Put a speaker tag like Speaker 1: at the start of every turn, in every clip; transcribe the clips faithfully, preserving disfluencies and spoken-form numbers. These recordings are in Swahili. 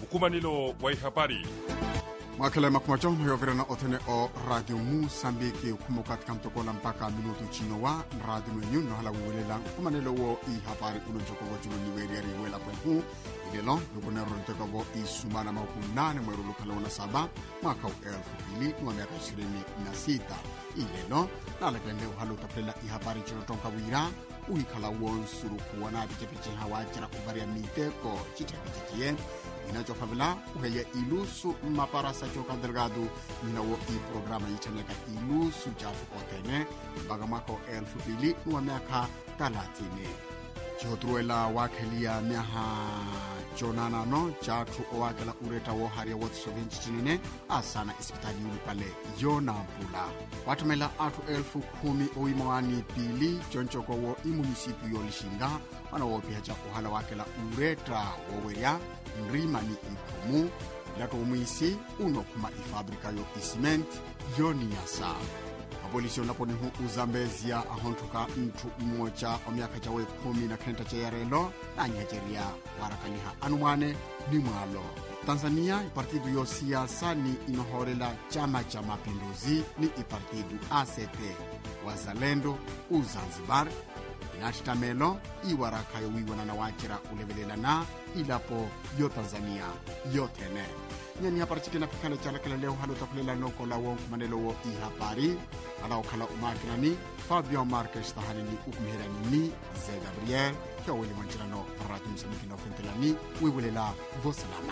Speaker 1: ukumanilo wa ihabari.
Speaker 2: Mwakele makumacho myoverana otene o Radio Mosambiki ukumo katika mtokola mpaka minutu chino wa Radio Mwenyu no hala wiwelela ukumanilo wo ihabari unonchoko wajulo niweri wela kwehu ilelo yukunero nteko wo isumana maukunane mweru lukalo na saba mwaka u elfu pili nwa miaka ishirini na sita ilelo nalekende uhalo utapela ihabari chino tonka wira uikala wonsuru kuwana pichepiche hawachira kuvaria miteko chitepichekie inachofavila uhelia ilusu maparasa choka delgado minawo i programa ichaneka ilusu chafu otene baga mwaka elfu pili nwa miaka talatini chihotruela wakelia miaha chonana no chatu owakela ureta wo haria wotsovinchi chinene asana ispitali pale yona mpula watumela atu elfu kumi oimawani pili chonchoko wo imunisipi yolishinga wana wopi hacha uhala wakela ureta woweria nrima ni ikumu lato umwisi uno kuma ifabrika yo isiment yoni yasa mapolisi onaponi hu uzambezia ahontuka mtu mmoja o miaka chawe kumi na kenta cha yarelo na nyajeria warakaniha anumwane ni mwalo. Tanzania ipartidu yo siasa ni inohorela chama cha mapinduzi ni ipartidu A C T Wazalendo Uzanzibar inatitamelo iwaraka yo wiwana na wachira ulevelela na ilapo yo Tanzania yotene nyani hapara chikina pikale chala kala leo halo takulela noko la wonku manelo wo ihapari ala okala umakinani Fabio Marques tahanini ukumherani ni Ze Gabriel kia wili manchirano Radio Mosambiki na ufintelani wiwilela vosalama.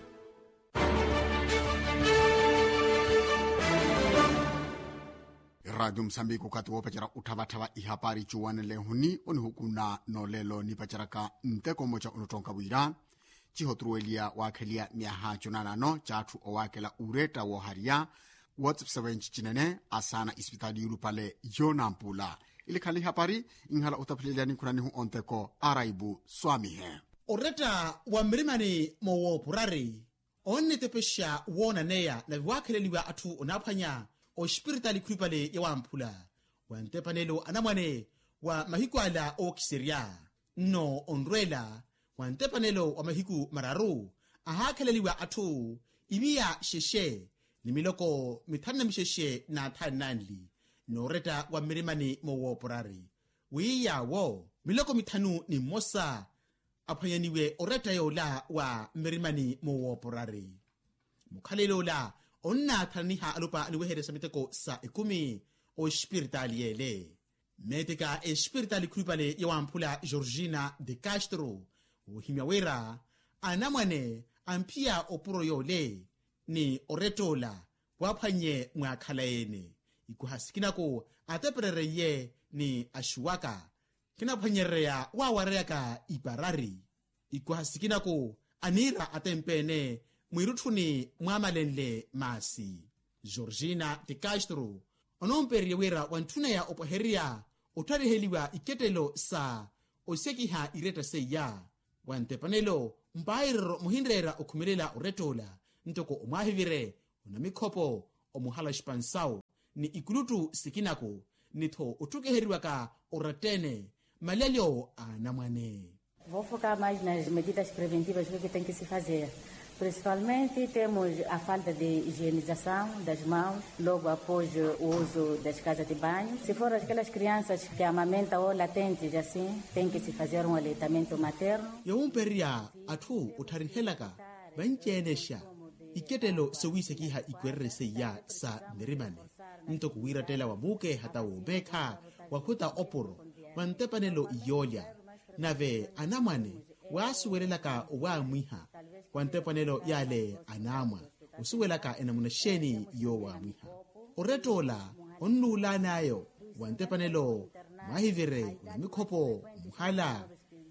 Speaker 2: Radio Mosambiki ukati wopachara utavatava ihapari chuwane lehuni oni hukuna no lelo nipacharaka mteko mocha unotonka wira chihotruelia wakelia miaha chonanano chatu owakela ureta wo haria WhatsApp sevenchi chinene asana ispitali yulu pale yona mpula ili kali hapari inghala utapililiani kunani hu onteko araibu swamihe
Speaker 3: ureta wa mirimani mowo purari onni tepesha wona neya na wakeleliwa atu onapanya o spiritali kripale ya mpula wantepanelo anamwane wa mahikwala o kiseria no onrela wantepanelo wa mahiku mararu ahakeleliwa atu imia sheshe ni miloko mitana misheshe na tananli noreta wa mirimani mowo porari wiya wo miloko mitanu ni mosa apanyaniwe oreta yola wa mirimani mowo porari mukhalelo la onna thaniha alupa niwehere samiteko sa ikumi o spiritali yele medika e spiritali kripale yawampula Georgina de Castro uhimyawera anamwane ampia opuro yole ni oretola wapanye mwakhalaene ikuhasikinako ateperereye ni ashuwaka kinapanyereya wawareyaka iparari ikuhasikinako anira atempene mwiruthuni mwamalenle masi Georgina de Castro onomperiyewera wanthuna ya opoheria othariheliwa iketelo sa osekiha ireta seya wantepanelo mbairiro muhindrera okhumelela oretola ntoko omwahivire onamikhopo omuhala shipansao ni ikulutu sikinako nitho otukeheriwaka oratene malelyo anamwane.
Speaker 4: Vou focar mais nas medidas preventivas que tem que se fazer. Principalmente temos a falta de higienização das mãos logo após o uso das casas de banho. Se for aquelas crianças que amamentam ou latentes assim, tem que se fazer um aleitamento materno.
Speaker 3: Yaumperia atu utarihelaka banchenesha iketelo sewisekiha ikwerreseya sa mirimane ntoko wiratela wabuke hata wobeka wakuta oporo wantepanelo iyolya nave anamwane wasuwelelaka wamwiha wantepanelo yale anamwa usuwelaka enamunasheni yo wamwiha oretola onnulanayo wantepanelo mahivire unamikhopo muhala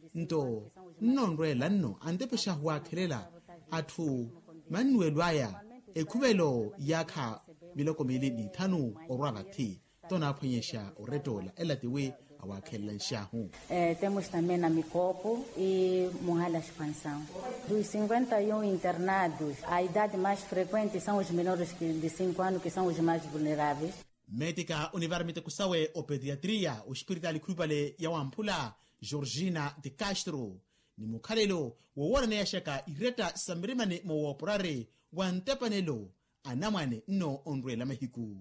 Speaker 3: nto nnondrela nno antepesha huwakhelela athu manuelwaya ekhubelo yakha miloko mili nithanu orwavathi tona aphonyesha oretola elatiwe awakhelela nshahu.
Speaker 4: Eh, temos também na Micopo e Muhala Expansão. Dos cinquenta e um internados, a idade mais frequente são os menores de cinco anos, que são os mais vulneráveis.
Speaker 3: Médica univarmite kusawe o pediatria o spiritali krupale ya wampula Georgina de Castro ni mukhalelo wowona yashaka ireta samirimane mowoporare wa ntepanelo anamwane nno onrwela mahiku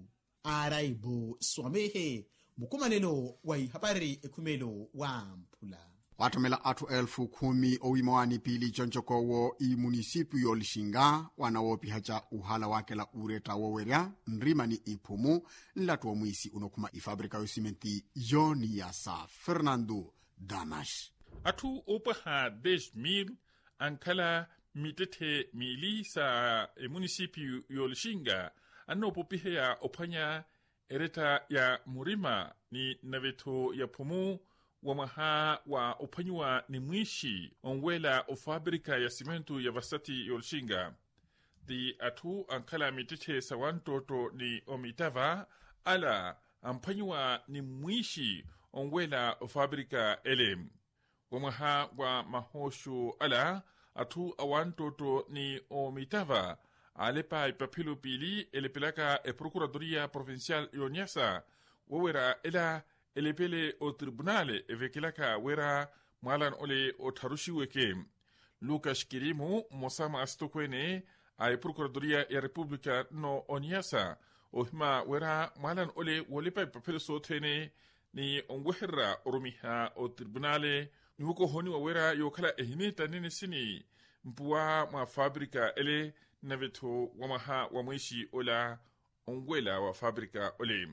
Speaker 3: araibu swamehe mukumanelo wa ihapari ekhumelo wa mphula
Speaker 2: wathomela athu elfu khumi owimawani pili chonchokowo i munisipyu yolishinga wanawopihacha uhala wakela ureta wowerya nrimani iphumu nlatu omwisi unokhuma ifabrika yosimenti yoniyasa Fernando Damas
Speaker 1: athu opaha dez mil ankhala mitete mili sa e munisipyu yolishinga anopopiheya ophwanya ereta ya murima ni naveto ya phumu wamaha wa uphanywa ni mwishi onwela ofabrika ya simentu ya vasati yolishinga di athu ankhala mitete sa wantoto ni omitava ala amphanywa ni mwishi onwela ofabrika ele wamaha wa mahosho ala athu awantoto ni omitava alepa ipapilu pili elepelaka e procuradoria provincial yoniasa wowera ela elepele o tribunale evekelaka wera mwalan ole o tarushiweke Lucas Kirimu mosama astokwene a procuradoria ya republika no oniasa ohima wera mwalan ole wolepa ipapilu sotene ni ongweherra orumiha o tribunale nuko honi wa wera yokala ehineta nene sini mpuwa mwa fabrika ele naveto wamaha wa mwishi ola ongwela wa fabrika ole.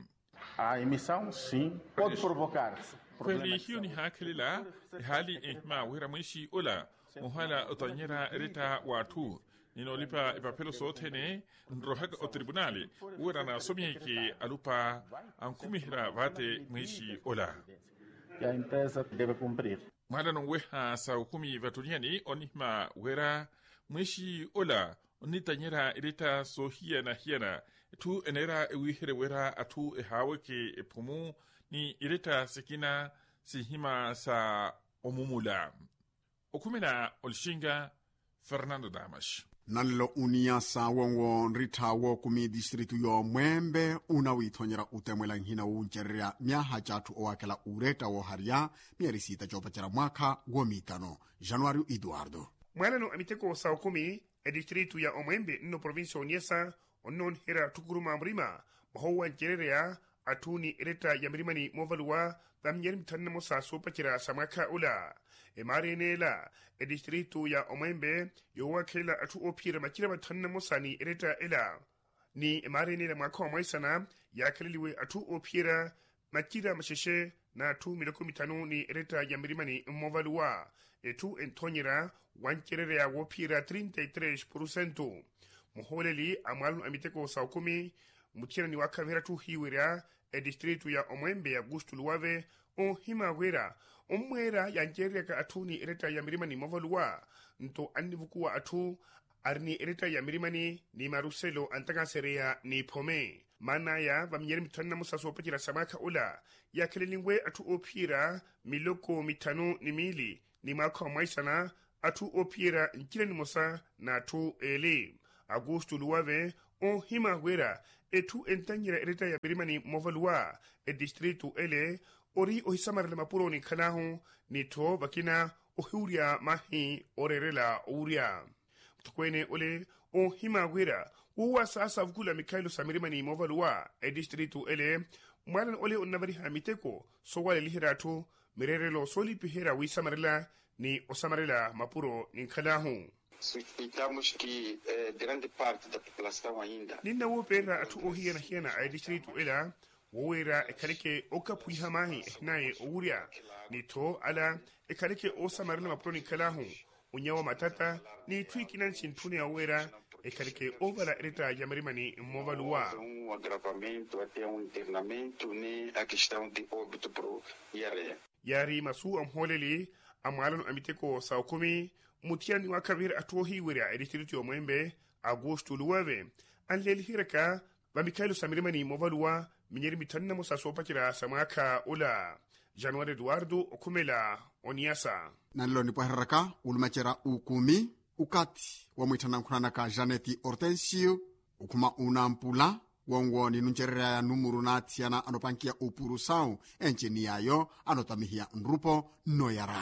Speaker 5: A emissão, sim, pode provocar.
Speaker 1: Kweli hiyo ni hakelila hali ihma wera mwishi ola muhala otanyera ereta watu ninolipa ipapelo sotene nrohaka o tribunali wera na somyeke alupa ankumihira vate mwishi ola.
Speaker 5: E a empresa deve cumprir.
Speaker 1: Mada nongweha sa ukumi vatuniani onihma wera mwishi ola onitanyera ereta so hiana hiana tu enera ewihere wera atu ehaweke epumu ni ereta sekina sihima sa omumula okumena olishinga Fernando Damas
Speaker 2: nallo uniasa wongo nrithawo kumi distritu yo mwembe unawithonyera utemwela nhina uncherera myaha chatu owakela ureta wo haria mierisita chopachera mwaka womitano Januário Eduardo
Speaker 6: mwalano amiteko sa kumi e distritu ya omwembe nno provincia oniesa onnon hera tukuruma mrima mahowa nchererea atuni ereta ya mrimani movaluwa bamnyerim tanna mosa sopachera samaka ula e marenela e distritu ya omwembe yowa kela atu opira makira tanna mosa ni ereta ela ni e marenela mwaka omwaisana ya kaliliwe atu opira makira masheshe na tu miloko mitano ni ereta ya mrimani movaluwa e tu entonyera wanchererea wopira trinta y tres por ciento muholeli amalun amiteko saukumi mutira ni wakavera tu hiwera e distritu ya omwembe ya gustu luwave o hima wera omwera yanchererea ka atuni ereta ya mirimani movaluwa nto anivukuwa atu arni ereta ya mirimani ni maruselo antagaserea ni pome mana ya vamnyeri mitana musaso pachira samaka ula ya kelelingwe atu opira miloko mitano ni mili ni maka mwaisana atu opira nkile ni mosa na atu ele Augusto luwave o hima wera etu entanyira ereta ya mirimani movaluwa e distritu ele ori ohisamarele mapuro ni kanahu ni to bakina ohiuria mahi orerela uria tukwene ole o hima wera uwa sasa vukula Mikailo Samirimani movaluwa e distritu ele mwalan ole onnavari hamiteko so wale lihiratu mirerelo soli pihera wisamarela ni osamarela mapuro ni kanahu
Speaker 7: suspeitamos que eh, grande parte da população ainda
Speaker 6: ninna wo pera atu o hiena hiena a distritu ela wowera e kaleke okapu hamahi nae ouria ni to ala e kaleke o samarela mapuro ni kalahu unyawa matata ni twikinan sintune awera e kaleke ovala ereta ya marimani movaluwa
Speaker 7: um agravamento até um internamento nem a questão de óbito pro I R E
Speaker 6: yari masu amholeli amalon amiteko saukumi mutiani wakavir atuohi wira e distritu ya mwembe Augusto luwave anleli hiraka ba Mikailo Samirimani movaluwa minyeri mitanna mosa sopakira samaka ula Januário Eduardo okumela oniasa
Speaker 2: nallo ni paheraka ulmachera ukumi ukati wamwithana nkhunanaka Janeti Hortensio ukuma unampula wongo ni nuncherera ya numuru na tiana anopankia upuru sau enchini yayo anotamihia nrupo noyara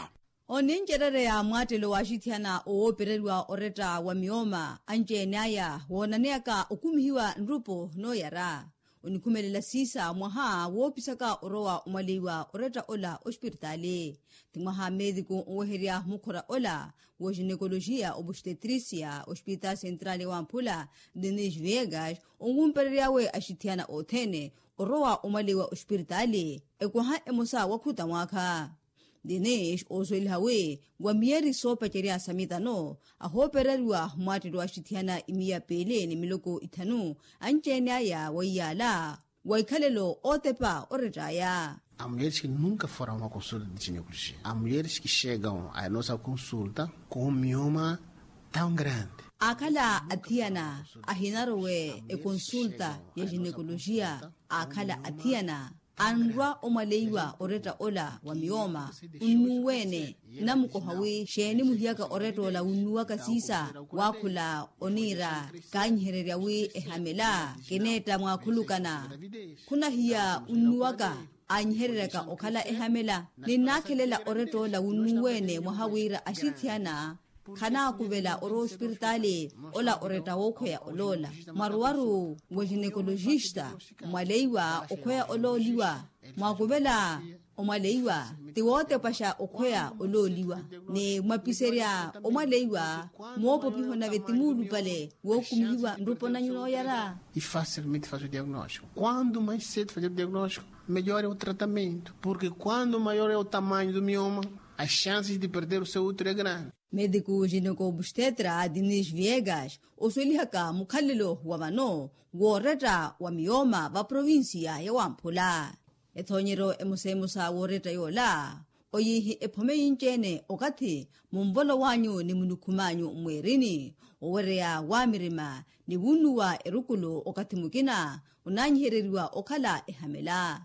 Speaker 8: oninjerere ya mwatelo wa shithiana oopererwa oreta wa mioma anje naya wonaneaka okumihiwa nrupo no yara onikumelela sisa mwaha wopisaka orowa umaliwa oreta ola hospitale timwaha médico oweheria mukhora ola wo ginecologia obstetricia hospital central wa Mpula Dinis Viegas ongumpereriawe ashithiana othene orowa umaliwa hospitale ekwaha emosa wakhuta mwakha Dinesh ozoilhawe wa mieri sopa cheria samitano ahopererwa mwatelo wa shithiana imia pele ni miloko ithanu anchenya ya wayala waikhalelo otepa oretaya.
Speaker 9: Há mulheres que nunca foram a uma consulta de ginecologia. Há mulheres que chegam à nossa consulta com um mioma tão grande.
Speaker 8: Akala atiana ahinarowe e consulta ya ginecologia akala atiana anrwa omaleiwa oreta ola wa mioma unuwene namuko hawi sheni muhiaka oreta ola unuwaka sisa wakula onira kanyihereria wi ehamela keneta mwakulukana kuna hiya unuwaka anyiherereka okhala ehamela ninakhelela oreta ola unuwene mwahawira ashithiana khana kuvela oro hospitale ola oreta wokhoya olola maruwaru wa ginecologista mwaleiwa okhoya ololiwa mwakuvela omaleiwa tiwote pasha okhoya ololiwa ne mwapiseria omaleiwa mwopopihona vetimulu pale wokumihiwa nrupo na nyuno yara.
Speaker 9: E facilmente faz o diagnóstico. Quando mais cedo fazer o diagnóstico, melhor é o tratamento. Porque quando maior é o tamanho do mioma, as chances de perder o seu útero é grande.
Speaker 8: Médico ginecobstetra Dinis Viegas osuilihaka mukhalelo wa mano woreta wa mioma va provincia ya Mpula ethonyero emusemusa woreta yola oyihi ephome yinchene okathi mumbolo wanyu ni munukhumanyu mwerini owerea wa mirima ni bunuwa erukulo okathi mukina unanyihereriwa okhala ehamela.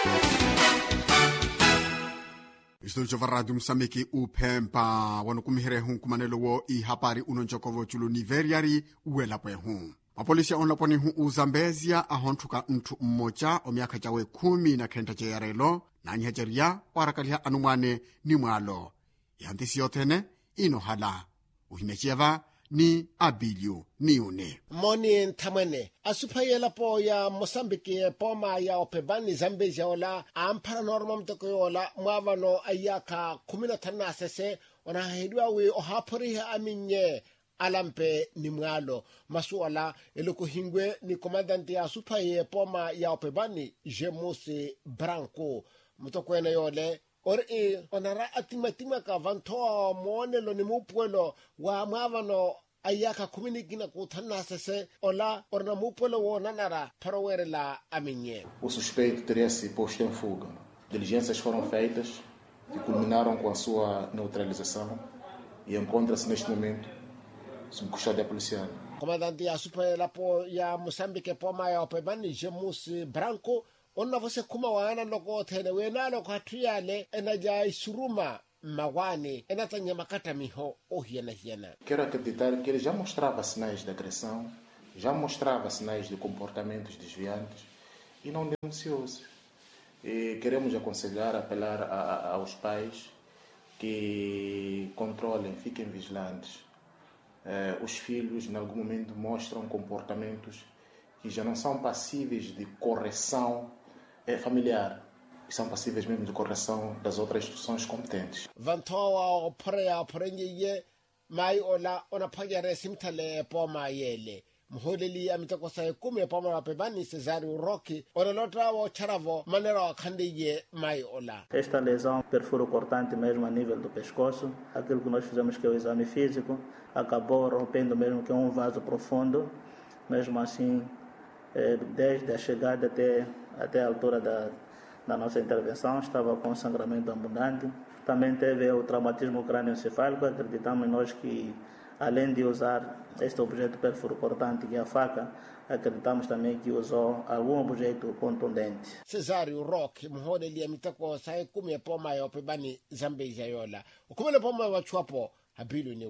Speaker 2: Istudio va Radio Moçambique uphempa wanukumihere hun kumanelo wo i hapari unonjokovo chulu niveriari uwelapwe hun. Mapolisi ya onlaponi hun uzambezia ahonthuka nthu mmoja o miaka jawe kumi na kenda jeyarelo na nyejeria warakaliha anumwane ni mwalo. Yantisi yothene ino hala. Uhimechieva ni Abilio Niune.
Speaker 10: Moni Ntamwene asupayela po ya Mosambiki poma ya opebani Zambezia ola ampara norma mtoko yola mwavano ayaka kumina tana sese wanahidwa we ohaporiha aminye alampe ni mwalo masuala elukuhingwe ni komandanti ya supaye poma ya opebani Jemusi Branco mtoko ena yole ori onara atimatima ka vantoa monelo ni mupuelo wa mwavano ayaka kuminikina kuthana sese ola orna mupuelo wo nanara parowere la aminye.
Speaker 5: O suspeito teria se posto em fuga. Diligências foram feitas e culminaram com a sua neutralização e encontra-se neste momento sob custódia policial.
Speaker 10: Comandante ya super la po ya Moçambique poma ya opebani Jemusi Branco onna você kuma wana loko thene wena loko hatuyale enaja isuruma mawani enatanya makata miho ohiana hiana.
Speaker 5: Quero acreditar que ele já mostrava sinais de agressão, já mostrava sinais de comportamentos desviantes e não denunciou-se. E queremos aconselhar, apelar a, a, aos pais que controlem, fiquem vigilantes. Eh, os filhos, em algum momento, mostram comportamentos que já não são passíveis de correção é familiar, e são passíveis mesmo de correção das outras instituições competentes.
Speaker 10: Vantoa operea operenye mai ola ona pagare simtale poma yele mholeli amitako sai kume poma pebani Cesário Roque ora lotra o charavo manera khandiye mai ola.
Speaker 11: Esta lesão perfuro cortante mesmo a nível do pescoço, aquilo que nós fizemos que é o exame físico acabou rompendo mesmo que é um vaso profundo, mesmo assim desde a chegada até até a altura da, da nossa intervenção, estava com sangramento abundante. Também teve o traumatismo crânioencefálico. Acreditamos nós que, além de usar este objeto perfuro-cortante, que é a faca, acreditamos também que usou algum objeto contundente.
Speaker 10: Cesário Roque, mhode li amitako sai kumye poma yo pebani Zambezia yola. Ukumele poma wa chuapo Abilio Niune.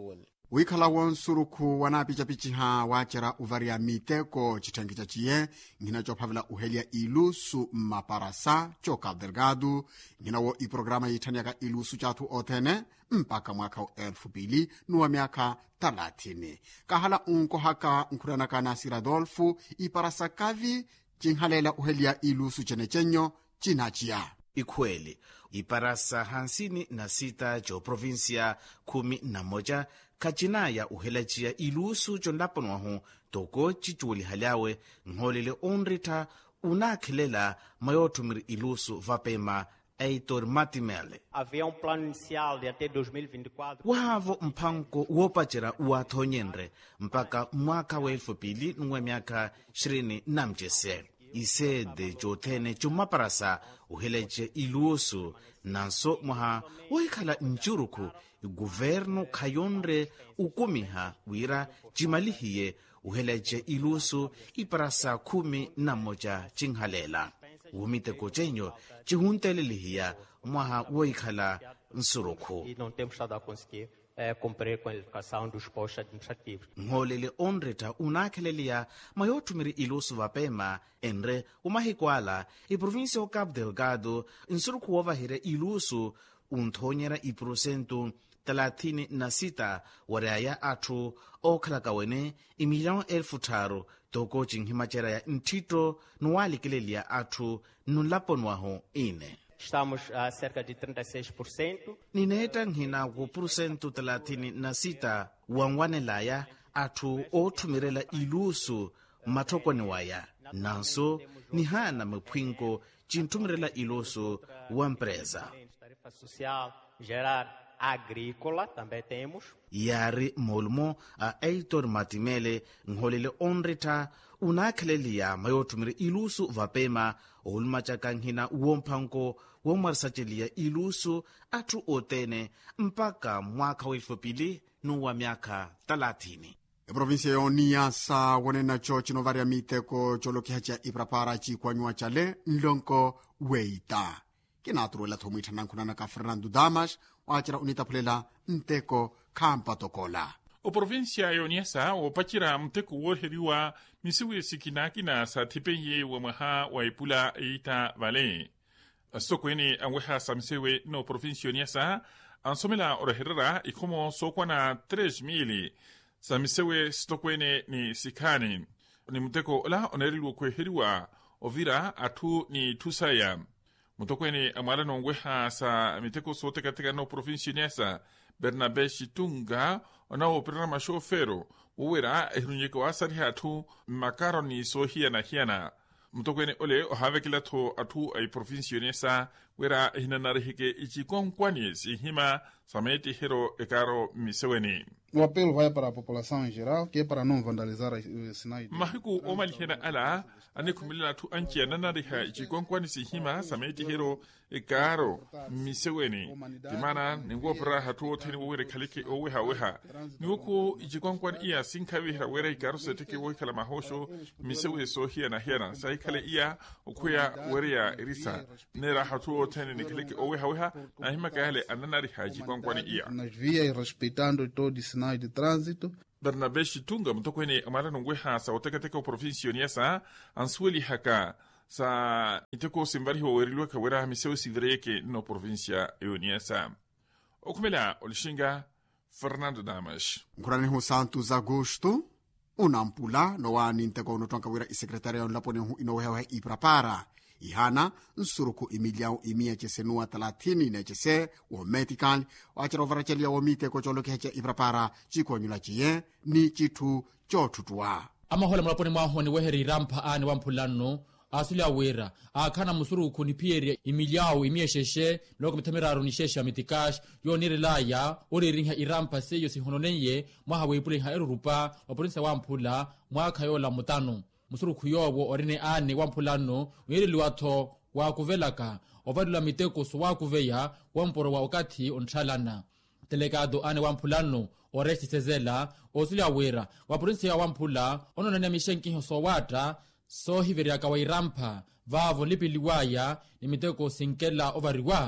Speaker 2: uikhala wonsurukhu wanapichapichiha wachera uvaria miteko chithengi chachiye nghina chophavela uhelya ilusu mmaparasa cho Cabo Delgado nghinawo iprograma yitthaniaka ilusu chathu othene mpaka mwaka wa elfu mbili nuwa myaka thelathini kahala unkohaka nkhuranaka Nasir Adolfo iparasa kavi chinhalela uhelya ilusu chenechenyo chinachiya
Speaker 12: ikhweli iparasa hansini na sita jo provinsia kumi na moja kachinaya uhelachiya ilusu chonlapanwahu toko chichuweli halyawe nholele onrita unakhelela mayothumiri ilusu vapema Heitor Matimele.
Speaker 13: Havia um plano inicial de até dois mil e vinte e quatro.
Speaker 12: Wavo mpango wopachera uwathonyenre mpaka mwaka wa elfu mbili nuwa myaka ishirini na mjese isede jothene chumaparasa uheleche ilusu nanso mwaha woikhala nchuruku guvernu khayonre ukumiha wira chimalihiye uheleche ilusu iparasa kumi na moja chinhalela umiteko chenyo chihuntelelihiya mwaha woikhala nsurukhu
Speaker 13: E não temos estado a conseguir eh, cumprir com a educação dos postos administrativos.
Speaker 12: nholele onreta unakheleliya mayothumiri ilusu vapema enre umahikwala iprovinsia o Cabo Delgado nsurukhu wovahire ilusu unthonyera iprosentu thelathini na sita wareaya athu okhalakawene imilhão elfu tharu toko chinhimachera ya nthito nuwalikeleliya athu nunlaponwaho ine
Speaker 13: Estamos a cerca de trinta e seis por cento.
Speaker 12: nineta nghina ku prosentu thelathini na sita wanwanelaya athu othumirela ilusu mathokoniwaya nanso nihana mphwinko chinthumirela ilusu wa empresa
Speaker 13: Tarifa social geral agrícola também temos.
Speaker 12: yari molmo a Heitor Matimele nholele onreta unakheleliya mayothumiri ilusu vapema ohulumachaka nghina womphanko womwarisacheliya ilusu athu otene mpaka mwaka wa elfu mbili nuwa myaka thelathini
Speaker 2: iprovinsia yo Niassa wonenacho chinovaria miteko cholokihacha iprapara chikwanywa chale nlonko weita kinaturuela thomu ithanankhunana ka Fernando Damas wachera unitaphulela nteko khampa tokola
Speaker 1: oprovinsia yo Niassa wopachira mteko woheriwa misiwe sikinakina sa thipenye wamwaha waipula eita vale sokwene angweha samsewe no provinsia yo Niassa ansomela oroherera ikhomo sokwana três mil samisewe stokwene ni sikani ni mteko ola onerilwa kweheriwa ovira athu ni thusaya mutokwene amwala nongweha sa miteko sotekateka no provinsia Niassa Bernabe Shitunga onao programa shofero uwera ehunyeko asari athu makaroni sohia na hiana mutokwene ole ohavekela tho athu ai provinsia Niassa wera hinanarihike ichikonkwani sihima sameti hero ekaro miseweni.
Speaker 14: O apelo vai para a população em geral, que é para não vandalizar os sinais.
Speaker 1: Mahiku omalihena ala anekumila tu anchi nanariha ichikonkwani sihima sameti hero ekaro miseweni timana ningopra hatu oteni were kalike oweha weha niwoko ichikonkwani iya sinkawe hera wera ekaro seteke wekala mahosho misewe sohia na hera sai kale iya okuya were ya irisa nera hatu oteni nikalike oweha weha na hima kale ananariha ichikonkwani iya
Speaker 14: nas vias respeitando todos os sinais de trânsito.
Speaker 1: Bernabe Shitunga mtokwene amara nongweha sa otekateka provinsia Niassa answeli haka sa iteko simbari ho werilwe ka wera misewe sivreke no provinsia yo Niassa okumela olishinga Fernando Damas
Speaker 2: nkhurani hu Santos Agosto unampula nowani nteko notwanka wera isekretari ya nlapone hu inoweha iprapara ihana nsuruku imilhão imia chesenua thelathini na chese wo medical wachera ovarachelia wo miteko cholokihecha iprapara chikwanyula chiye ni chithu chothutwa
Speaker 15: amahola mulaponi mwaho ni weheri rampa ani wampulano asulia wera akhana musuruku ni pieria imilhão imia sheshe loko mitamiraro ni shesha mitikash yo nirelaya oririnha irampa seyo sihononeye mwaha weipulinha erurupa wapolinsa wampula mwakha yola mutano musuruku yowo orine ane wampulano uyeleliwatho wakuvelaka ovadula miteko so wakuveya wamporo wa okati onthalana delegado ane wampulano oresti sezela osulia wera wapolinsa wampula ononania mishenkiho so wata so hiveriaka wairampa vavo lipiliwaya ni miteko sinkela ovariwa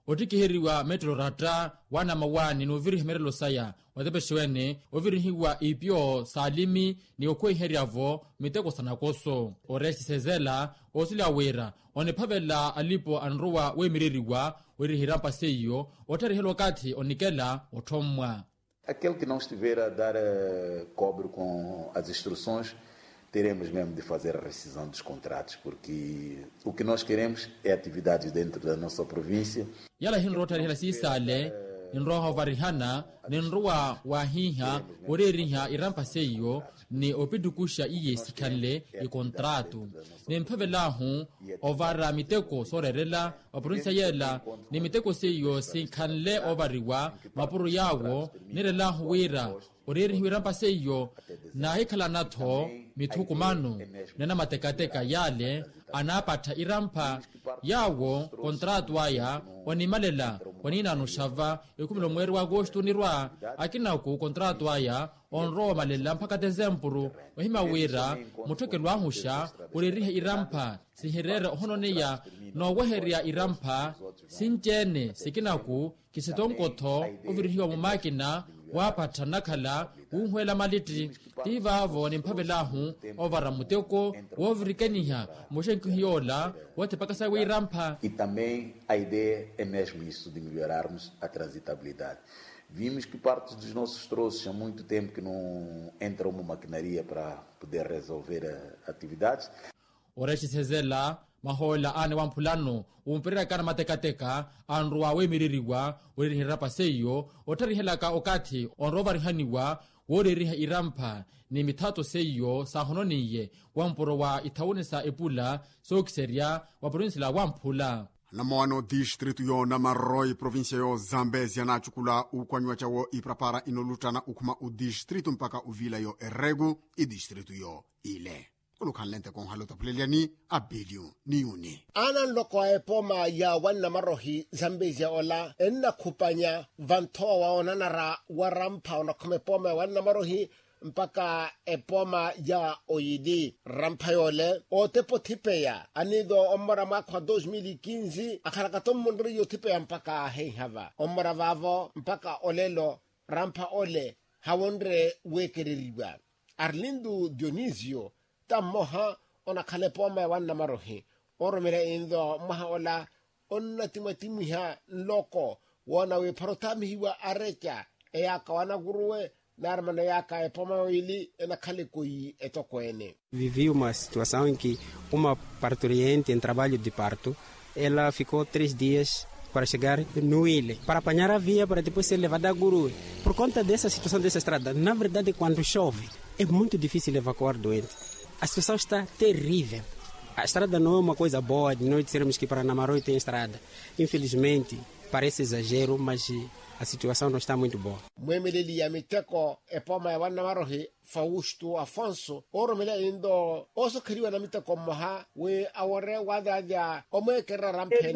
Speaker 15: otikiheriwa metro rata wana mawani novirihimerelo saya watepeshiwene ovirihiwa ipyo salimi ni okweiheriavo miteko sanakoso oresti sezela osiliawera onephavela alipo anruwa wemiririwa werihirampa seiyo otarihelo kati onikela othomwa.
Speaker 16: Aquele que não estiver a dar uh, cobre com as instruções, teremos mesmo de fazer a rescisão dos contratos, porque o que nós queremos é atividades dentro da nossa província.
Speaker 15: Yala hinro tarihela sisale inroha varihana ninruwa wahiha oreriha irampa seiyo ni opidukusha iye sikanle i kontratu ni mphavelahu ovara miteko sorerela oprovinsia yela ni miteko seiyo sikanle ovariwa mapuru yawo nirelahu wira oreri hirampa seiyo na hikala natho mithukumano nena matekateka yale anapatha irampa yawo kontratu aya wanimalela wanina nushava ikumilo mweri wa agosto nirwa akinaku kontratu aya onro malela mpaka dezembro wahima wira muthokelwa husha ureriha irampa sihirere hononeya no weheria irampa sinjene sikinaku kisetonkotho ovirihiwa mumakina wapatha nakhala unhwela maliti tivavo ni mphavelahu ovara muteko wovirikaniha mushenkihiyola watepakasa wirampa.
Speaker 16: E também a ideia é mesmo isso de melhorarmos a transitabilidade. Vimos que parte dos nossos troços há muito tempo que não entra uma maquinaria para poder resolver a atividades.
Speaker 15: Oresti sezela mahola ane wampulano umpirira kana matekateka anruwa wemiririwa werihirapa seiyo otarihelaka okati onrovarihaniwa woreriha irampa ni mithato seiyo sahononiye wampuro wa ithawunisa epula sokiseria wa provinsila wamphula
Speaker 2: namawano distritu yo namaroi provinsia yo Zambezia na chukula ukwanywa chawo iprapara inolutana ukhuma u distritu mpaka uvila yo eregu i distritu yo ile kulukhanlente kong halota puleliani abilio niuni
Speaker 10: anan loko e poma ya wanna marohi Zambezia ola enna kupanya vantoa waonanara warampa ona kume poma wanna marohi mpaka epoma ya oidi rampayole o tepo tipeya anido omara makwa dois mil e quinze akarakatom mondri yo tipeya mpaka heihava omara vavo mpaka olelo rampa ole hawondre wekeririwa Arlindo Dionisio tamoha ona kalepoma wanna marohi oromere indo maha ola onna timatimiha loko wana we parotamihiwa arecha eyaka wana guruwe narmana yaka e poma wili na kalikoi etokoene.
Speaker 17: Vivi uma situação em que uma parturiente em trabalho de parto, ela ficou três dias para chegar no Ile, para apanhar a via para depois ser levada a Guru. Por conta dessa situação dessa estrada, na verdade quando chove é muito difícil evacuar doente. A situação está terrível. A estrada não é uma coisa boa de nós dizermos que para Namaroi tem estrada. Infelizmente, parece exagero, mas a situação não está muito boa.
Speaker 10: Mwemeleli ya miteko epoma ya wana marohi Fausto Afonso oromele indo oso kiriwa na miteko moha we awore wadaja omekera rampene.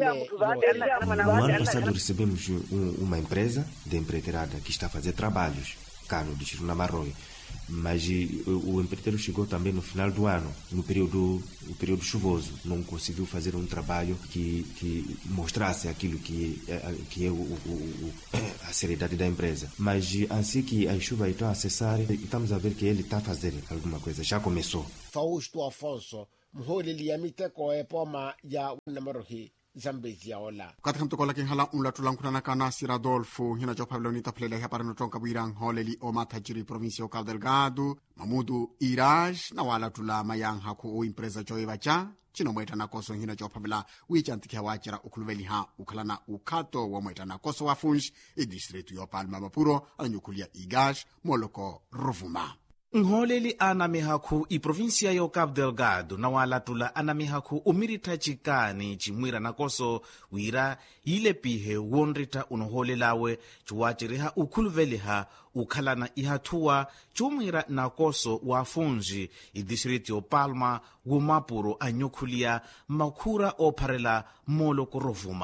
Speaker 18: No ano passado recebemos um, uma empresa de empreiteirada que está a fazer trabalhos cá no distrito Namaroi. Mas o, o empreiteiro chegou também no final do ano, no período, no período chuvoso. Não conseguiu fazer um trabalho que, que mostrasse aquilo que, que é o, o, o, a seriedade da empresa. Mas assim que as chuvas estão a cessar, estamos a ver que ele está a fazer alguma coisa. Já começou.
Speaker 10: Fausto Afonso, mholili ya miteko epoma ya Namaroi Zambezia ola.
Speaker 2: Katika mtokola hala unla tulankunana kana Sir Adolfo hina jopablo ni taplela ya parano tonka buirang holeli o matajiri provincia Cabo Delgado Mamudu Iraj na wala tula mayang haku o impreza joiva cha chino mweta na koso hina jopabla wichanti ya wachira ukuluveli ha ukalana ukato wa mweta na koso wa funj i distritu yo Palma Mapuro anyukulia Igash Moloko Ruvuma.
Speaker 12: Nholeli anamihaku i provincia yo Cabo Delgado na walatula anamihaku umirita chikani chimwira nakoso wira ile pihe wonrita unoholelawe chuwachiriha ukuluveliha ukhalana ihatua chumwira nakoso wafunji i distrito yo Palma Wumapuro anyukulia makhura opharela Moloko Ruvuma.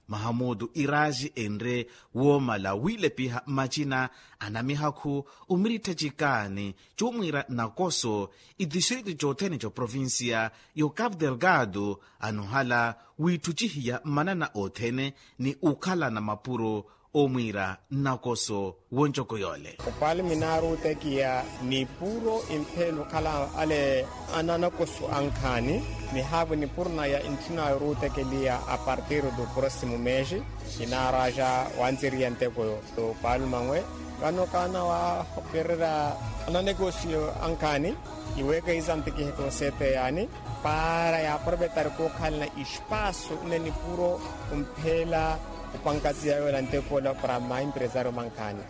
Speaker 12: mahamudu iraji enre woma la wile piha machina anamihakhu umirita cikani cumwira nakoso idistrito cotene co provincia yo Cabo Delgado anuhala wiithucihiya manana othene ni ukhala na mapuro omwira nakoso wonjoko yole
Speaker 19: upale minaru tekia ni puro impelo kala ale ananakoso ankani ni habu ni purna ya intina rute kelia a partir do próximo mês inaraja wanziriante ko to palmangwe kano kana wa perera ana negócio ankani iweka izante que reconsete yani para ya aproveitar ko kala espaço neni puro umpela upangazia yola ntekola para ma empresário mancani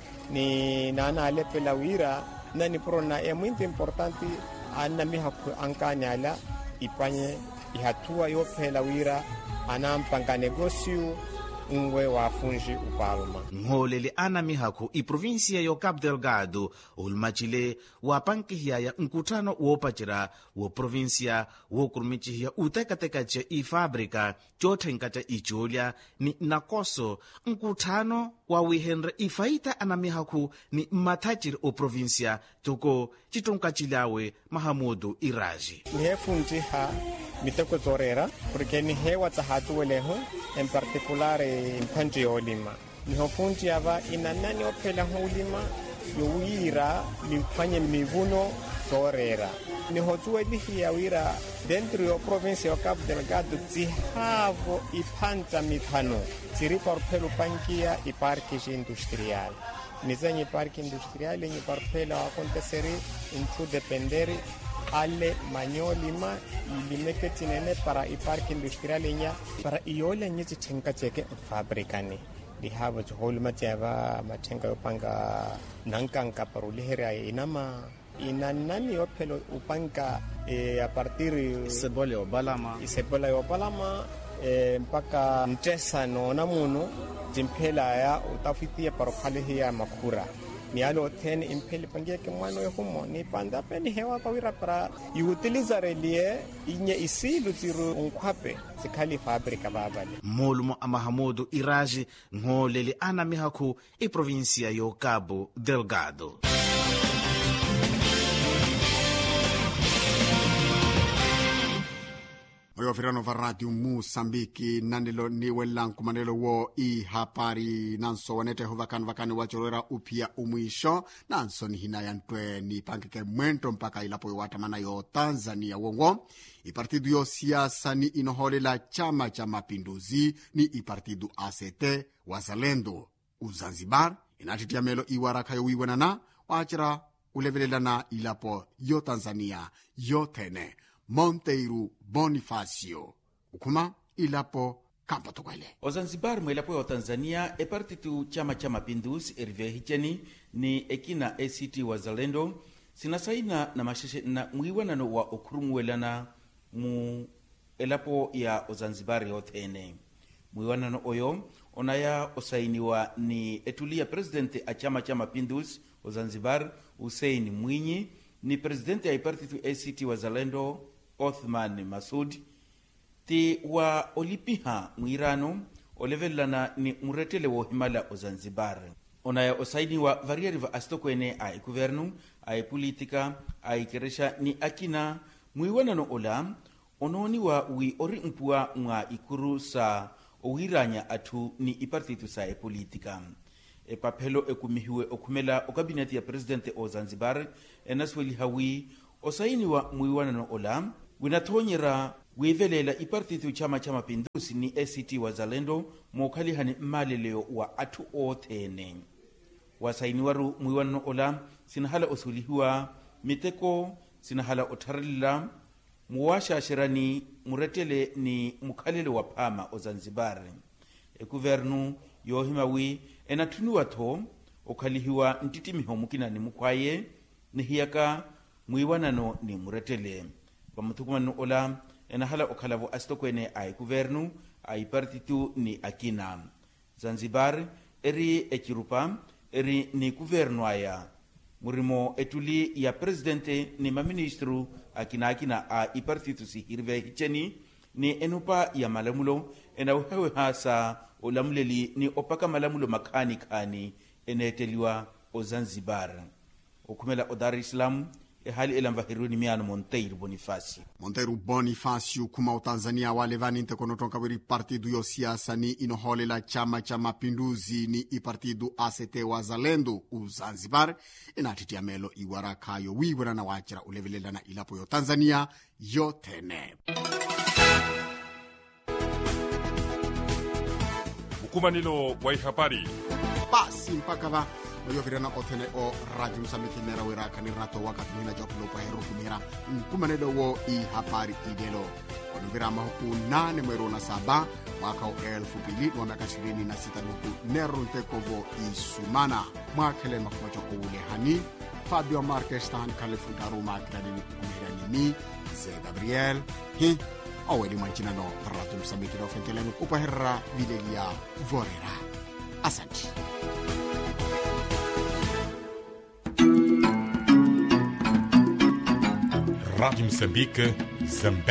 Speaker 19: ni nana ale pela wira nani prona é muito importante ana miha ankani ala ipanye ihatua yo pela wira anampanga negócio ngwe wafunji upalma
Speaker 12: ngholele ana mihakho iprovinsia yo Cabo Delgado ulmachile wapankihiyaya nkutano wopachira wo provinsia wokurumichihiya utekatekace ifábrica cothenkaca icolya ni nakoso nkutano wawihenre ifaita ana mihakho ni mathachiri o provinsia toko citonkacilawe mahamudu iraji
Speaker 19: nihefunjiha miteko zorera porque ni hewa tahatu weleho en particular en country olima ni hofunji ava inanani opela hulima yuwira lifanye mivuno zorera ni hotuwe lihi ya wira dentro yo provincia yo Cabo Delgado zihavo ipanta mithano ziri parpelu pankia i parques industrial nizanyi parque industrial ni parpela aconteceri intu dependeri alle manyolima ilimeketine para i parque industrial nya para iole nyi tsenka tseke fabrikani di hava holma tsava mathenga upanga nankanka paruli hera inama inanani opelo upanga e a partir
Speaker 12: sebole obalama
Speaker 19: sebole obalama e mpaka mtesa no namuno jimpela ya utafitia parokhale ya makura ni alo ten impeli pangia ke mwana yo humo ni panda peni hewa kwa wira para iutiliza relie inye isilu tiru unkwape sikali fabrika babale
Speaker 12: molumo amahamudu iraji ngolele ana mihakho e provincia yo Cabo Delgado.
Speaker 2: Oyo firano va radio Mosambiki nanilo ni welang kumanelo wo i hapari nanso wanete huvakan vakani wachorera upia umwisho nanso ni hinayantwe ni pankeke mwento mpaka ilapo watamana yo Tanzania wongo ipartidu yo siasa ni inoholela chama cha mapinduzi ni ipartidu A C T Wazalendo Uzanzibar inatitia melo iwaraka yo wiwenana wachira ulevelelana ilapo yo Tanzania yo tene Monteiro Bonifacio ukuma ilapo kampo tokwele
Speaker 20: Ozanzibar mwelapo ya Tanzania e partitu chama cha mapinduzi erive hicheni ni ekina A C T Wazalendo sinasaina na masheshe na mwiwanano wa okurumwelana mu elapo ya Ozanzibar yothene mwiwanano oyo onaya osainiwa ni etulia presidente a chama cha mapinduzi Ozanzibar Hussein Mwinyi ni presidente ya partitu A C T Wazalendo Othman Masud ti wa olipiha mwirano olevelana ni muretele wo himala o Zanzibar onaya osaini wa variari va astokwene ai guvernu ai politika ai keresha ni akina mwiwanano ola ononi wa wi ori mpua nga ikuru sa owiranya atu ni ipartitu sa e politika e papelo ekumihiwe okumela o kabineti ya presidente o Zanzibar enasweli hawi osaini wa mwiwanano ola winathonyera wivelela ipartitu chama cha mapinduzi ni A C T Wazalendo mokhalihani mmaleleo wa atu othene wasaini waru mwiwanano ola sinahala osulihiwa miteko sinahala otharila muwashashirani muretele ni mukhalele wa phama o Zanzibar e guvernu yohimawi enathuniwa tho okhalihiwa ntitimiho mukinani mukhwaye nihiyaka mwiwanano ni muretele pamuthukumano ola enahala okhalavo astokwene ai guvernu ai partitu ni akina Zanzibar eri echirupa eri ni guvernu aya murimo etuli ya presidente ni maministru akina akina a ipartitu si hirve hicheni ni enupa ya malamulo enauhewe hasa olamuleli ni opaka malamulo makhani-khani eneeteliwa ozanzibar okhumela o Dar es Salaam ehali elamvahirweni miano Monteiro Bonifácio
Speaker 2: Monteiro Bonifácio kuma utanzania wale vani ntekonotonka wiri partidu yo siasa ni inoholela chama cha mapinduzi ni ipartidu A C T Wazalendo uzanzibar inatitia melo iwarakayo wiwera na wachira ulevelela na ilapo yo Tanzania yotene
Speaker 1: ukumanilo wa habari
Speaker 2: basi mpaka va oyovirana othene o radio Msambiki mera wera kanirato wakati nina jokulo pa heru kumira nkumanelo wo i habari idelo onuvira mahuku nane mwero na saba mwaka o elfu pili wa miaka ishirini na sita nuku nero ntekovo isumana mwakele makumacho ule hani Fabio Marques tan kalifundaru makradini kumirani mi se Gabriel hi aweli manchina no radio Msambiki do fentelenu upaherra videlia vorera asante
Speaker 21: Rádio Moçambique, Zambé.